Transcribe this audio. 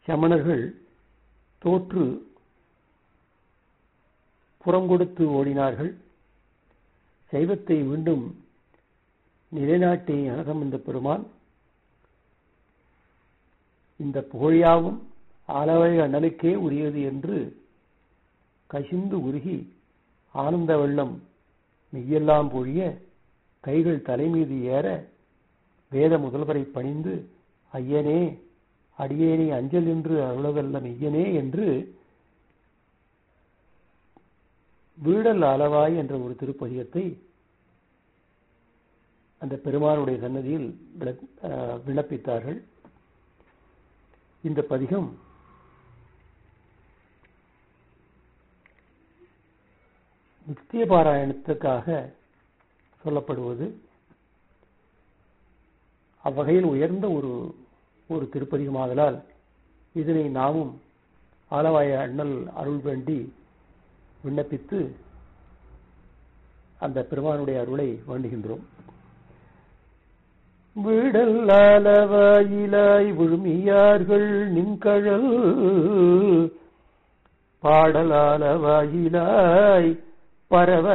சமணர்கள் தோற்று புறங்கொடுத்து ஓடினார்கள். சைவத்தை மீண்டும் நிலைநாட்டிய ஞானசம்பந்த பெருமான் இந்த புகழியாவும் ஆலவாய் அண்ணலுக்கே உரியது என்று கசிந்து உருகி ஆனந்த வெள்ளம் மெய்யெல்லாம் பொழிய கைகள் தலைமீது ஏற வேத முதல்வரை பணிந்து ஐயனே அடியேனே அஞ்சல் என்று அருளவல்ல மெய்யனே என்று வீடல் ஆலவாய் என்ற ஒரு திருப்பதிகத்தை அந்த பெருமானுடைய சன்னதியில் விண்ணப்பித்தார்கள். இந்த பதிகம் நித்திய பாராயணத்துக்காக சொல்லப்படுவது. அவ்வகையில் உயர்ந்த ஒரு திருப்பதிகமாதலால் இதனை நாமும் ஆலவாய அண்ணல் அருள் வேண்டி விண்ணப்பித்து அந்த பெருமானுடைய அருளை வேண்டுகின்றோம். வீடல் ஆலவாயிலாய் விழுமியார்கள் நின்கழல் பாடல் ஆலவாயிலாய் பரவ